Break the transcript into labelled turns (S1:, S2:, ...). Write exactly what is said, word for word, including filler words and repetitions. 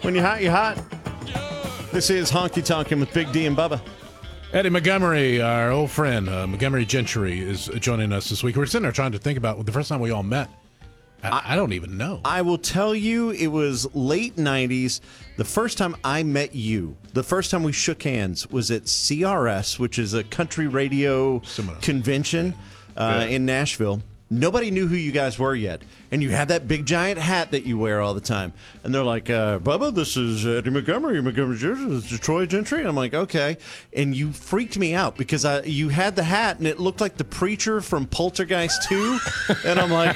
S1: When you're hot, you're hot. This is Honky Tonkin' with Big D and Bubba.
S2: Eddie Montgomery, our old friend, uh, Montgomery Gentry, is joining us this week. We're sitting there trying to think about the first time we all met. I, I don't even know.
S1: I will tell you, it was late nineties. The first time I met you, the first time we shook hands was at C R S, which is a country radio
S2: Similar.
S1: convention uh,
S2: Yeah.
S1: in Nashville. Nobody knew who you guys were yet. And you had that big giant hat that you wear all the time. And they're like, uh, Bubba, this is Eddie Montgomery, Montgomery Gentry, this is Detroit Gentry. And I'm like, okay. And you freaked me out because I, you had the hat and it looked like the preacher from Poltergeist two. And I'm like,